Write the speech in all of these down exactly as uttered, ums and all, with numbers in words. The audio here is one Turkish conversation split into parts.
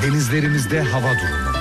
Denizlerimizde hava durumu.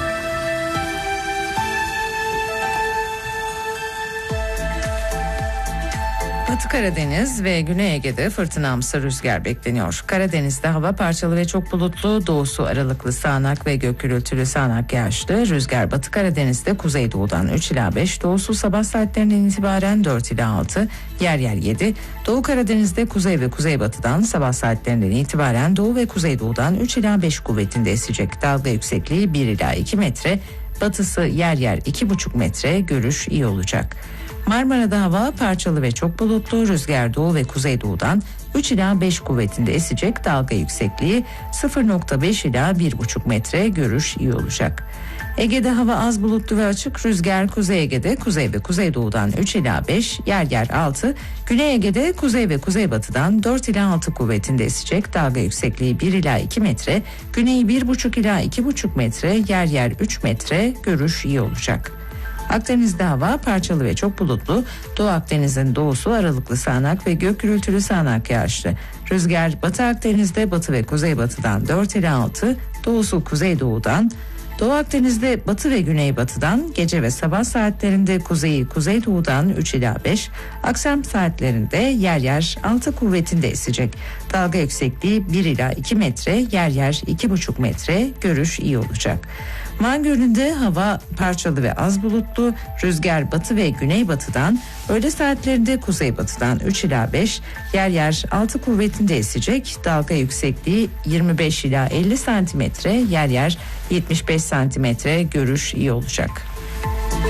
Batı Karadeniz ve Güney Ege'de fırtınamsı rüzgar bekleniyor. Karadeniz'de hava parçalı ve çok bulutlu, doğusu aralıklı sağanak ve gök gürültülü sağanak yağışlı. Rüzgar Batı Karadeniz'de kuzeydoğudan üç ila beş, doğusu sabah saatlerinden itibaren dört ila altı, yer yer yedi. Doğu Karadeniz'de kuzey ve kuzeybatıdan sabah saatlerinden itibaren doğu ve kuzeydoğudan üç ila beş kuvvetinde esecek. Dalga yüksekliği bir ila iki metre, batısı yer yer iki buçuk metre, görüş iyi olacak. Marmara'da hava parçalı ve çok bulutlu, rüzgar doğu ve kuzeydoğudan üç ila beş kuvvetinde esecek, dalga yüksekliği sıfır nokta beş ila bir buçuk metre, görüş iyi olacak. Ege'de hava az bulutlu ve açık, rüzgar Kuzey Ege'de kuzey ve kuzeydoğudan üç ila beş, yer yer altı, Güney Ege'de kuzey ve kuzeybatıdan dört ila altı kuvvetinde esecek, dalga yüksekliği bir ila iki metre, güneyi bir buçuk ila iki buçuk metre, yer yer üç metre, görüş iyi olacak. Akdeniz'de hava parçalı ve çok bulutlu, Doğu Akdeniz'in doğusu aralıklı sağanak ve gök gürültülü sağanak yağışlı. Rüzgar Batı Akdeniz'de batı ve kuzeybatıdan dört ila altı, doğusu kuzeydoğudan, Doğu Akdeniz'de batı ve güneybatıdan, gece ve sabah saatlerinde kuzeyi kuzeydoğudan üç ila beş, akşam saatlerinde yer yer altı kuvvetinde esecek. Dalga yüksekliği bir ila iki metre, yer yer iki buçuk metre, görüş iyi olacak. Van Gölü'nde hava parçalı ve az bulutlu, rüzgar batı ve güneybatıdan, öğle saatlerinde kuzeybatıdan üç ila beş, yer yer altı kuvvetinde esecek. Dalga yüksekliği yirmi beş ila elli santimetre, yer yer yetmiş beş santimetre, görüş iyi olacak.